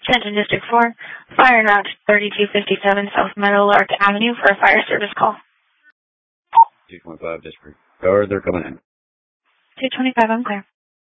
Attention District 4, fire route 3257 South Meadowlark Avenue for a fire service call. 225 District. Guard, they're coming in. 225, I'm clear.